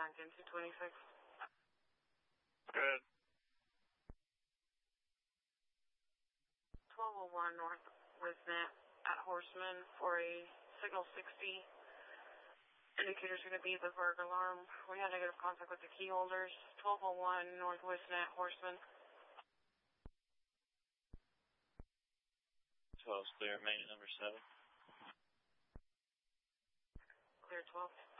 contact in 226. Good. 1201 North Wisnet at Horseman for a signal 60. Indicator's going to be the Berg alarm. We had negative contact with the key holders. 1201 North Wisnet, Horseman. 12's clear, main number 7. Clear 12.